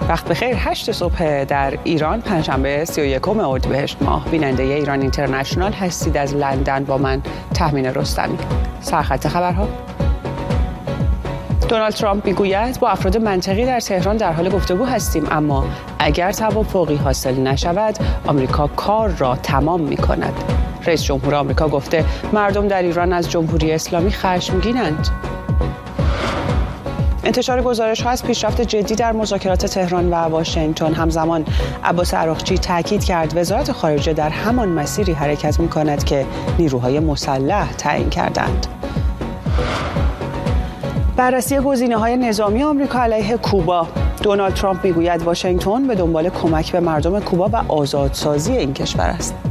وقت بخیر. 8 صبح در ایران، پنجشنبه 31 اردیبهشت ماه. بیننده ایران اینترنشنال هستید. از لندن با من تهمین رستمی. سرخط خبرها. دونالد ترامپ میگوید با افراد منطقی در تهران در حال گفتگو هستیم، اما اگر توافقی حاصل نشود آمریکا کار را تمام می‌کند. رئیس جمهور آمریکا گفته مردم در ایران از جمهوری اسلامی خشمگینند. انتشار گزارش‌ها از پیشرفت جدی در مذاکرات تهران و واشنگتن. همزمان عباس عراقچی تاکید کرد وزارت خارجه در همان مسیری حرکت می‌کند که نیروهای مسلح تعیین کردند. بررسی گزینه‌های نظامی آمریکا علیه کوبا. دونالد ترامپ میگوید واشنگتن به دنبال کمک به مردم کوبا و آزادسازی این کشور است.